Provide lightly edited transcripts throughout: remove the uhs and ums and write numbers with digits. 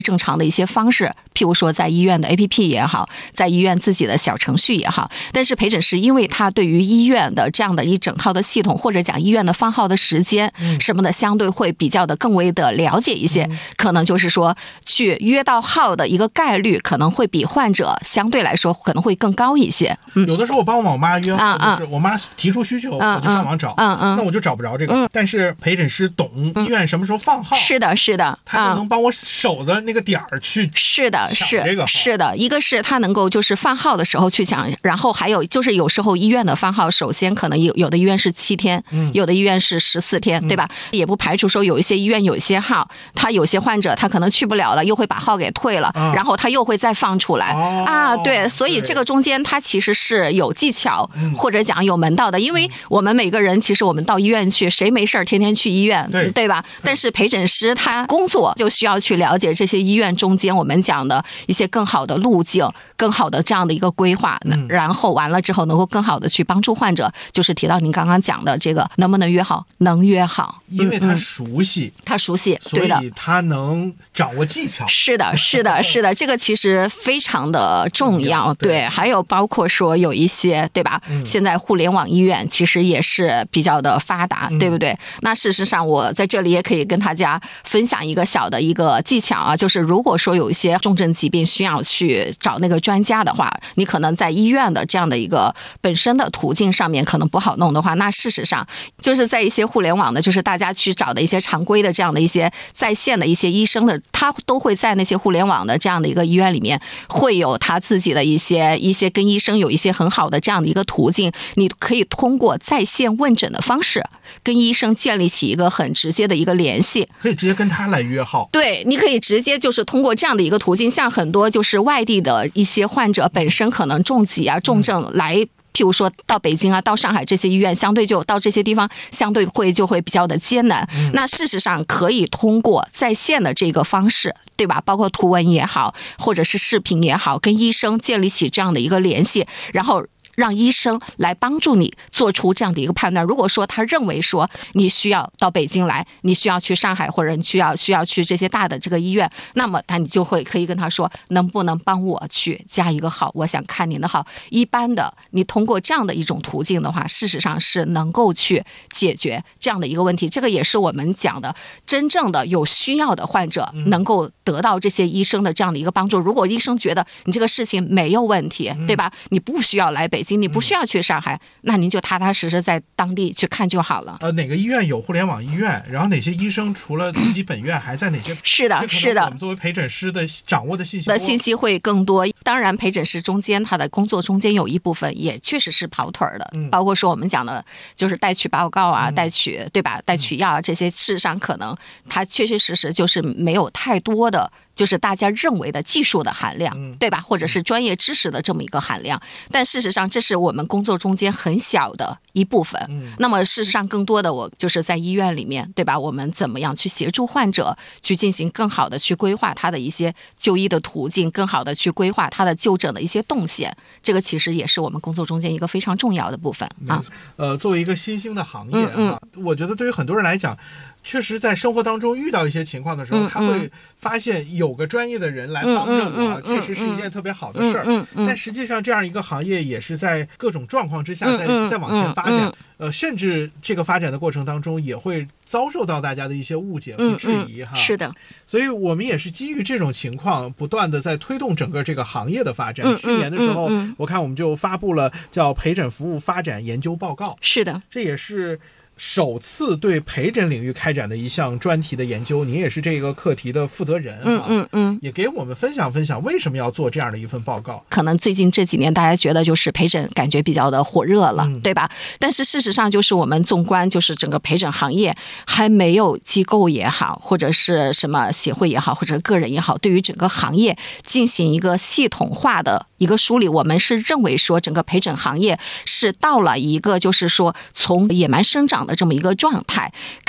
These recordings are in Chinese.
正常的一些方式，譬如说在医院的 APP 也好，在医院自己的小程序也好，但是陪诊师因为他对于医院的这样的一整套的系统，或者讲医院的放号的时间什么的，相对会比较的更为的了解一些，可能就是说去约到号的一个概率可能会比患者相对来说可能会更高一些。 有的时候我帮我妈约号，就是我妈提出需求，我就上网找，那我就找不着这个。但是陪诊师懂医院什么时候放号， 是的，是的， 他就能帮我守着那个点儿去。 是的，是的，一个是他能够就是放号的时候去抢，然后还有就是有时候医院的放号，首先可能有的医院是7天，有的医院是14天，对吧？也不排除说有一些医院有一些号，他有些患者他可能去不了了，又会把号给退了，然后他又会再放出来对，所以这个中间他其实是有技巧，或者讲有门道的，因为我们每个人其实我们到医院去，谁没事天天去医院，对吧？但是陪诊师他工作就需要去了解这些医院中间我们讲的一些更好的路径，更好的这样的一个规划，然后完了之后能够更好的去帮助患者，就是提到您刚刚讲的这个能不能约好，能约好， 因为他熟悉， 对的， 所以他能掌握技巧。 是的，这个其实非常的重要。对，还有包括说有一些，对吧？现在互联网医院其实也是比较的发达，对不对？那事实上我在这里也可以跟大家分享一个小的一个技巧啊，就是如果说有一些重症疾病需要去找那个专家的话，你可能在医院的这样的一个本身的途径上面可能不好弄的话，那事实上就是在一些互联网的，就是大家去找的一些常规的这样的一些在线的一些医生的，他都会在那些互联网的这样的一个医院里面会有他自己的一些跟医生有一些很好的这样的一个途径，你可以通过在线问诊的方式跟医生建立起一个很直接的一个联系， 可以直接跟他来约号。 对，你可以直接就是通过这样的一个途径，像很多就是外地的一些患者本身可能重疾啊重症来，譬如说到北京啊到上海这些医院，相对就到这些地方相对就会比较的艰难，那事实上可以通过在线的这个方式，对吧？包括图文也好或者是视频也好，跟医生建立起这样的一个联系，然后让医生来帮助你做出这样的一个判断。如果说他认为说你需要到北京来，你需要去上海，或者你需要去这些大的这个医院，那么你就可以跟他说，能不能帮我去加一个号，我想看您的号。一般的你通过这样的一种途径的话，事实上是能够去解决这样的一个问题。这个也是我们讲的真正的有需要的患者能够得到这些医生的这样的一个帮助。如果医生觉得你这个事情没有问题，对吧？你不需要来北京，你不需要去上海，那您就踏踏实实在当地去看就好了。 哪个医院有互联网医院，然后哪些医生除了自己本院还在哪些？ 是的， 我们作为陪诊师的掌握的信息会更多。当然陪诊师中间他的工作中间有一部分也确实是跑腿的，包括说我们讲的就是带取报告啊，带取，对吧？带取药啊，这些事实上可能他确确实实就是没有太多的就是大家认为的技术的含量，对吧？或者是专业知识的这么一个含量，但事实上这是我们工作中间很小的一部分。那么事实上更多的我就是在医院里面，对吧？我们怎么样去协助患者去进行更好的去规划他的一些就医的途径，更好的去规划他的就诊的一些动线，这个其实也是我们工作中间一个非常重要的部分啊。 作为一个新兴的行业我觉得对于很多人来讲，确实在生活当中遇到一些情况的时候，他会发现有个专业的人来帮着我，确实是一件特别好的事儿。但实际上这样一个行业也是在各种状况之下在往前发展，甚至这个发展的过程当中也会遭受到大家的一些误解和质疑哈。 是的， 所以我们也是基于这种情况，不断的在推动整个这个行业的发展。去年的时候，我看我们就发布了叫陪诊服务发展研究报告。 是的， 这也是首次对陪诊领域开展的一项专题的研究，您也是这个课题的负责人也给我们分享分享为什么要做这样的一份报告。 可能最近这几年大家觉得就是陪诊感觉比较的火热了，对吧？但是事实上就是我们纵观就是整个陪诊行业，还没有机构也好，或者是什么协会也好，或者个人也好，对于整个行业进行一个系统化的一个梳理。我们是认为说整个陪诊行业是到了一个就是说从野蛮生长的这么一个状态，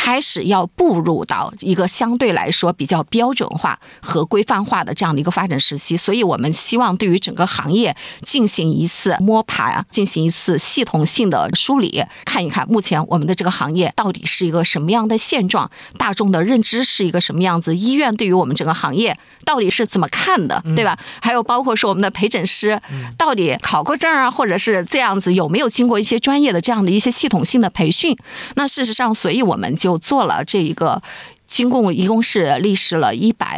开始要步入到一个相对来说比较标准化和规范化的这样的一个发展时期，所以我们希望对于整个行业进行一次摸爬，进行一次系统性的梳理，看一看目前我们的这个行业到底是一个什么样的现状，大众的认知是一个什么样子，医院对于我们整个行业到底是怎么看的，对吧？还有包括说我们的陪诊师到底考过证啊，或者是这样子有没有经过一些专业的这样的一些系统性的培训。那事实上，所以我们就做了这一个。一共是历时了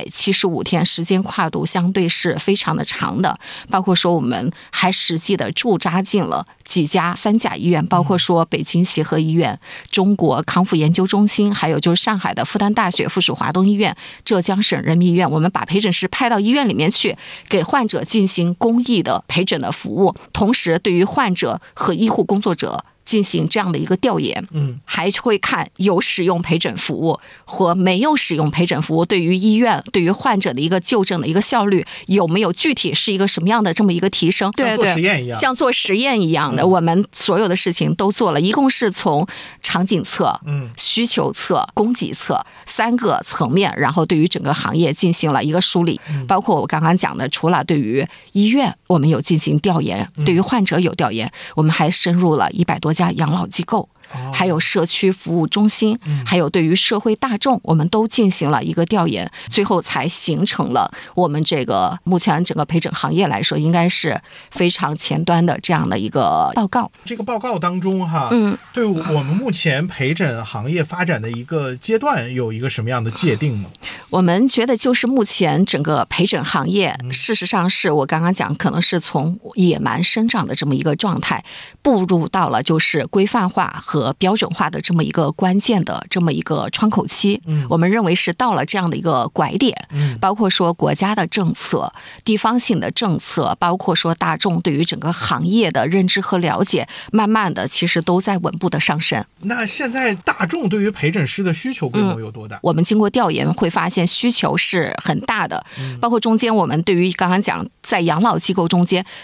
175天，时间跨度相对是非常的长的，包括说我们还实际的驻扎进了几家3甲医院，包括说北京协和医院、中国康复研究中心，还有就是上海的复旦大学附属华东医院、浙江省人民医院，我们把陪诊师派到医院里面去，给患者进行公益的陪诊的服务，同时对于患者和医护工作者进行这样的一个调研，还会看有使用陪诊服务和没有使用陪诊服务对于医院、对于患者的一个就诊的一个效率有没有具体是一个什么样的这么一个提升。对对，像做实验一样的，我们所有的事情都做了，一共是从场景侧、需求侧、供给侧3个层面，然后对于整个行业进行了一个梳理，包括我刚刚讲的，除了对于医院我们有进行调研，对于患者有调研，我们还深入了100多家养老机构，还有社区服务中心，还有对于社会大众，我们都进行了一个调研，最后才形成了我们这个目前整个陪诊行业来说应该是非常前端的这样的一个报告。 这个报告当中对我们目前陪诊行业发展的一个阶段有一个什么样的界定吗？ 我们觉得就是目前整个陪诊行业，事实上是我刚刚讲，可能是从野蛮生长的这么一个状态，步入到了就是规范化和标准化的这么一个关键的这么一个窗口期。我们认为是到了这样的一个拐点，包括说国家的政策、地方性的政策，包括说大众对于整个行业的认知和了解，慢慢的其实都在稳步的上升。 那现在大众对于陪诊师的需求规模有多大？ 我们经过调研会发现需求是很大的，包括中间我们对于刚刚讲在养老机构中间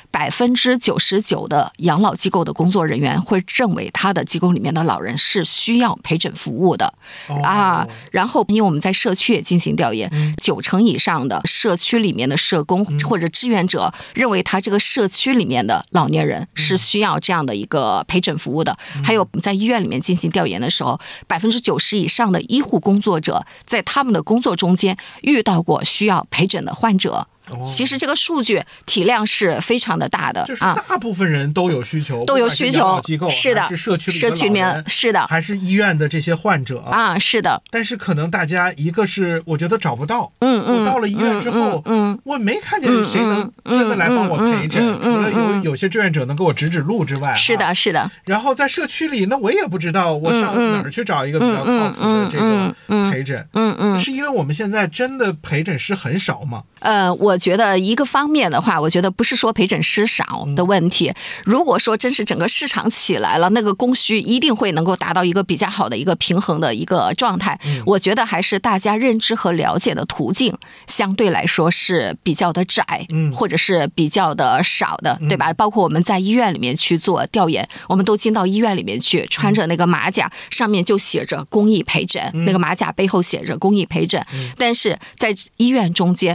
，99%的养老机构的工作人员会认为他的机构里面的老人是需要陪诊服务的然后因为我们在社区也进行调研，90%以上的社区里面的社工或者志愿者认为他这个社区里面的老年人是需要这样的一个陪诊服务的。还有我们在医院里面进行调研的时候，90%以上的医护工作者在他们的工作中间遇到过需要陪诊的患者。其实这个数据体量是非常的大的， 就是大部分人都有需求， 是的， 是社区里面是的， 还是医院的这些患者是的。 但是可能大家一个是我觉得找不到，我到了医院之后，我没看见谁能真的来帮我陪诊，除了有些志愿者能给我指路之外， 是的，是的。 然后在社区里，那我也不知道我上哪儿去找一个比较靠谱的这个陪诊，是因为我们现在真的陪诊师很少吗？ 我觉得一个方面的话，我觉得不是说陪诊师少的问题。如果说真是整个市场起来了，那个供需一定会能够达到一个比较好的一个平衡的一个状态。我觉得还是大家认知和了解的途径相对来说是比较的窄，或者是比较的少的，对吧？包括我们在医院里面去做调研，我们都进到医院里面去，穿着那个马甲，上面就写着公益陪诊，那个马甲背后写着公益陪诊，但是在医院中间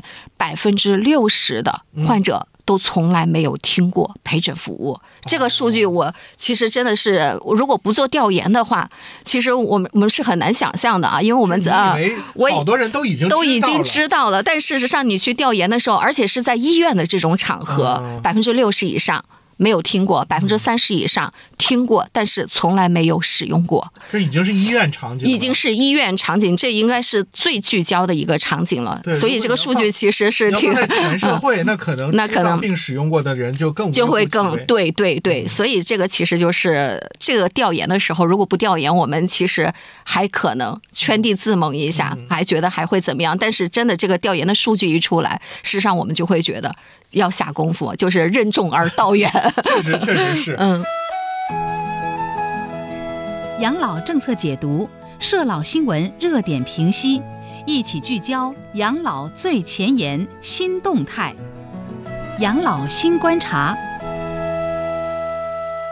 60%的患者都从来没有听过陪诊服务。这个数据我其实真的是，如果不做调研的话，其实我们是很难想象的因为我们好多人都已经知道了，但事实上你去调研的时候，而且是在医院的这种场合，60%以上没有听过，30%以上听过，但是从来没有使用过。 这已经是医院场景了， 已经是医院场景，这应该是最聚焦的一个场景了。所以这个数据其实是挺全社会，那可能并使用过的人就会更对。所以这个其实就是这个调研的时候，如果不调研，我们其实还可能圈地自萌一下，还觉得还会怎么样。但是真的这个调研的数据一出来，事实上我们就会觉得要下功夫，就是任重而道远。 确实是。 养老政策解读，社老新闻热点评析，一起聚焦养老最前沿新动态，养老新观察。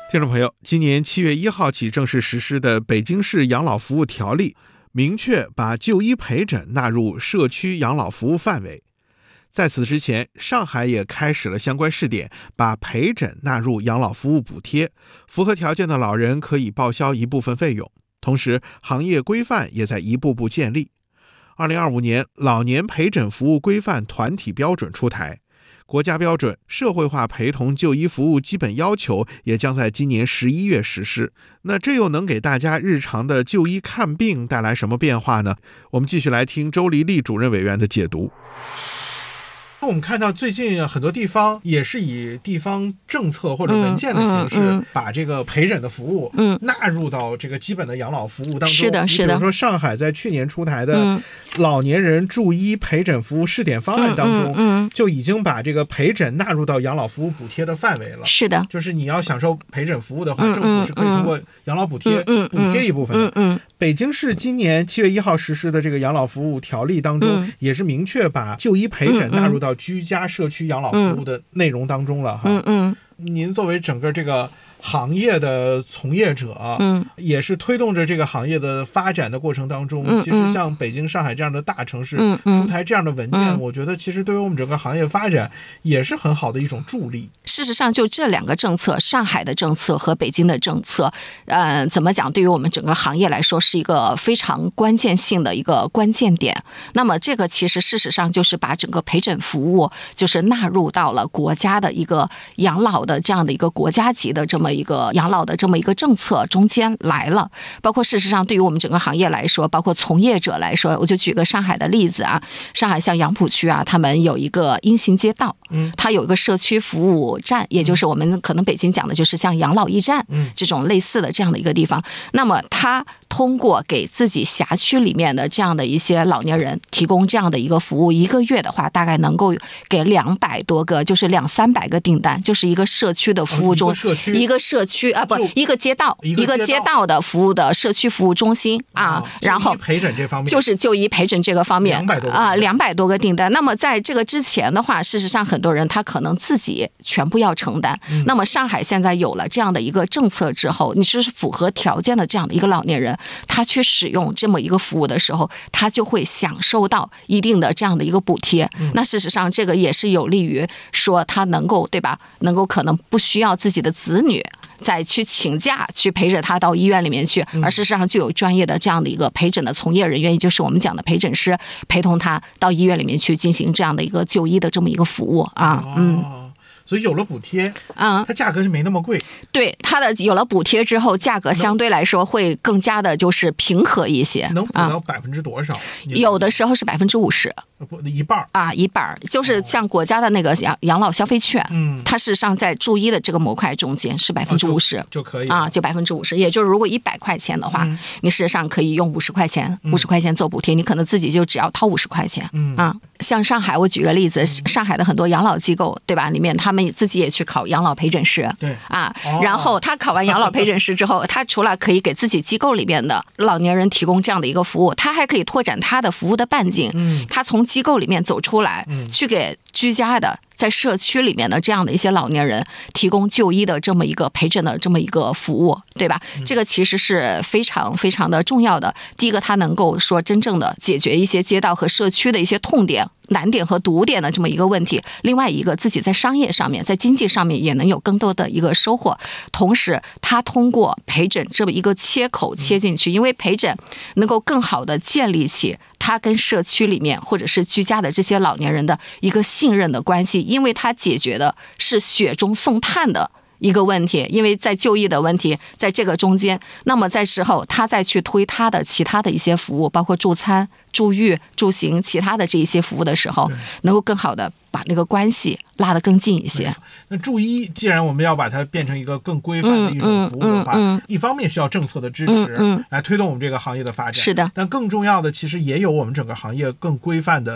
听众朋友，今年7月1号起正式实施的《北京市养老服务条例》明确把就医陪诊纳入社区养老服务范围。在此之前，上海也开始了相关试点，把陪诊纳入养老服务补贴，符合条件的老人可以报销一部分费用。同时，行业规范也在一步步建立。2025年，老年陪诊服务规范团体标准出台。国家标准社会化陪同就医服务基本要求也将在今年11月实施。那这又能给大家日常的就医看病带来什么变化呢？我们继续来听周丽丽主任委员的解读。 我们看到最近很多地方也是以地方政策或者文件的形式，把这个陪诊的服务纳入到这个基本的养老服务当中。 是的，是的。 比如说上海在去年出台的老年人住医陪诊服务试点方案当中，就已经把这个陪诊纳入到养老服务补贴的范围了。 是的， 就是你要享受陪诊服务的话，政府是可以通过养老补贴补贴一部分的。北京市今年7月1号实施的这个养老服务条例当中，也是明确把就医陪诊纳入到居家社区养老服务的内容当中了哈。您作为整个这个行业的从业者，也是推动着这个行业的发展的过程当中，其实像北京、上海这样的大城市出台这样的文件，我觉得其实对于我们整个行业发展也是很好的一种助力。 事实上，就这两个政策，上海的政策和北京的政策，怎么讲，对于我们整个行业来说是一个非常关键性的一个关键点。那么这个其实事实上就是把整个陪诊服务就是纳入到了国家的一个养老的这样的一个国家级的这么一个养老的这么一个政策中间来了。包括事实上对于我们整个行业来说，包括从业者来说，我就举个上海的例子啊，上海像杨浦区啊，他们有一个鹰行街道，它有一个社区服务站，也就是我们可能北京讲的就是像养老驿站这种类似的这样的一个地方。那么它通过给自己辖区里面的这样的一些老年人提供这样的一个服务，一个月的话大概能够给200多个，就是200-300个订单，就是一个社区的服务中，一个社区啊，不，一个街道的服务的社区服务中心啊，然后陪诊这方面就是就医陪诊这个方面200多个订单。那么在这个之前的话，事实上很多人他可能自己全部要承担。那么上海现在有了这样的一个政策之后，你是符合条件的这样的一个老年人，他去使用这么一个服务的时候，他就会享受到一定的这样的一个补贴。那事实上这个也是有利于说他能够，对吧，能够可能不需要自己的子女再去请假去陪着他到医院里面去，而事实上就有专业的这样的一个陪诊的从业人员，也就是我们讲的陪诊师，陪同他到医院里面去进行这样的一个就医的这么一个服务啊。 所以有了补贴，它价格是没那么贵。对， 它的有了补贴之后，价格相对来说会更加的就是平和一些。 能补到多少？ 有的时候是50%。 一半啊，一半就是像国家的那个养老消费券，它事实上在住医的这个模块中间是50% 就可以啊，就50%，也就是如果100块钱的话，你事实上可以用50块钱做补贴，你可能自己就只要掏50块钱啊。像上海，我举个例子，上海的很多养老机构，对吧？里面他们自己也去考养老陪诊师， 对啊，然后他考完养老陪诊师之后，他除了可以给自己机构里面的老年人提供这样的一个服务，他还可以拓展他的服务的半径，他从机构里面走出来，去给居家的在社区里面的这样的一些老年人提供就医的这么一个陪诊的这么一个服务，对吧？这个其实是非常非常的重要的。第一个，它能够说真正的解决一些街道和社区的一些痛点、难点和堵点的这么一个问题。另外一个，自己在商业上面、在经济上面也能有更多的一个收获。同时，它通过陪诊这么一个切口切进去，因为陪诊能够更好的建立起他跟社区里面或者是居家的这些老年人的一个信任的关系，因为他解决的是雪中送炭的一个问题，因为在就医的问题在这个中间，那么在时候他再去推他的其他的一些服务，包括住餐、住浴、住行其他的这一些服务的时候，能够更好的把那个关系拉得更近一些。 那住医既然我们要把它变成一个更规范的一种服务的话，一方面需要政策的支持来推动我们这个行业的发展， 是的， 但更重要的其实也有我们整个行业更规范的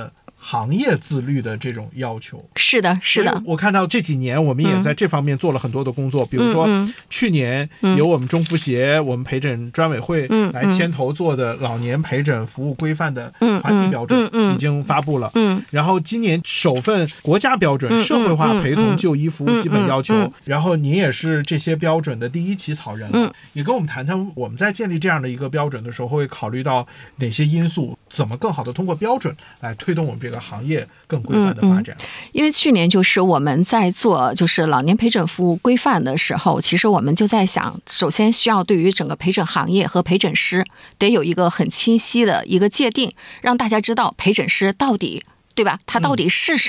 行业自律的这种要求。 是的，是的。 我看到这几年我们也在这方面做了很多的工作，比如说去年由我们中服协、我们陪诊专委会来牵头做的老年陪诊服务规范的团体标准已经发布了。然后今年首份国家标准社会化陪同就医服务基本要求，然后您也是这些标准的第一起草人了，也跟我们谈谈我们在建立这样的一个标准的时候会考虑到哪些因素，怎么更好的通过标准来推动我们这个行业更规范的发展。 因为去年就是我们在做就是老年陪诊服务规范的时候，其实我们就在想，首先需要对于整个陪诊行业和陪诊师得有一个很清晰的一个界定，让大家知道陪诊师到底，对吧？他到底是什